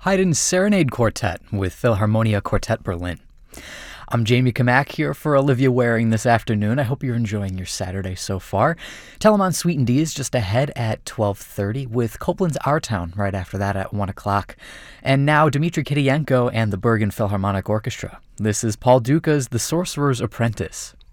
Haydn Serenade Quartet with Philharmonia Quartet Berlin. I'm Jamie Kamak here for Olivia Waring this afternoon. I hope you're enjoying your Saturday so far. Telemann Suite in D is just ahead at 12:30 with Copland's Our Town right after that at 1 o'clock. And now Dmitry Kiriyenko and the Bergen Philharmonic Orchestra. This is Paul Dukas' The Sorcerer's Apprentice.